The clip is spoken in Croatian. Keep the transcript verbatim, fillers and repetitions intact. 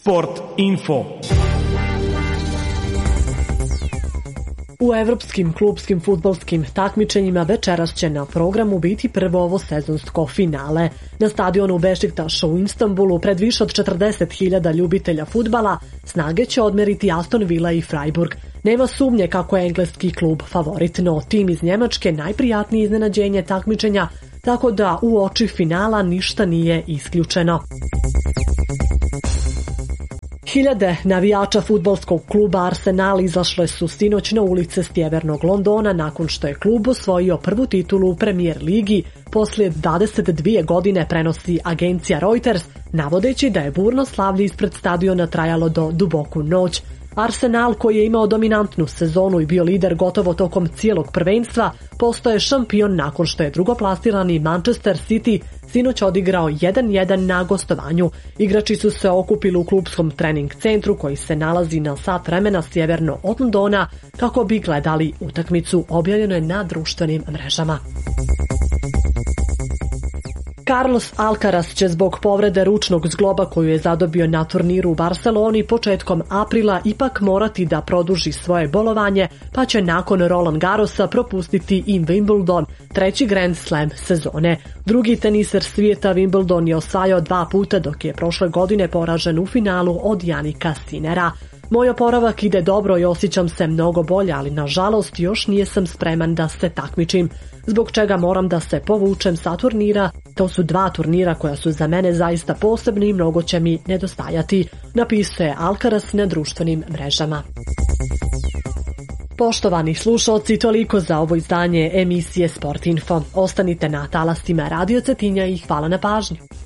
Sport info. U evropskim klupskim fudbalskim takmičenjima večeras će na programu biti prvo ovo sezonsko finale. Na stadionu Bešiktaša u Istanbulu pred više od četrdeset hiljada ljubitelja fudbala snage će odmeriti Aston Villa i Freiburg. Nema sumnje kako je engleski klub favorit, no tim iz Njemačke najprijatnije iznenađenje takmičenja, tako da u oči finala ništa nije isključeno. Hiljade navijača fudbalskog kluba Arsenal izašle su sinoć na ulice sjevernog Londona nakon što je klub osvojio prvu titulu u Premier ligi. Poslije dvadeset dvije godine, prenosi agencija Reuters, navodeći da je burno slavlje ispred stadiona trajalo do duboku noć. Arsenal, koji je imao dominantnu sezonu i bio lider gotovo tokom cijelog prvenstva, postaje šampion nakon što je drugoplasirani Manchester City sinoć odigrao jedan jedan na gostovanju. Igrači su se okupili u klupskom trening centru koji se nalazi na sat vremena sjeverno od Londona kako bi gledali utakmicu, objavljeno je na društvenim mrežama. Carlos Alcaraz će zbog povrede ručnog zgloba koju je zadobio na turniru u Barceloni početkom aprila ipak morati da produži svoje bolovanje, pa će nakon Roland Garrosa propustiti i Wimbledon, treći Grand Slam sezone. Drugi teniser svijeta Wimbledon je osvajao dva puta, dok je prošle godine poražen u finalu od Jannika Sinnera. Moj oporavak ide dobro i osjećam se mnogo bolje, ali nažalost još nijesam spreman da se takmičim, zbog čega moram da se povučem sa turnira. To su dva turnira koja su za mene zaista posebni i mnogo će mi nedostajati, napisao je Alcaraz na društvenim mrežama. Poštovani slušalci, toliko za ovo izdanje emisije Sport Info. Ostanite na talasima Radio Cetinja i hvala na pažnju.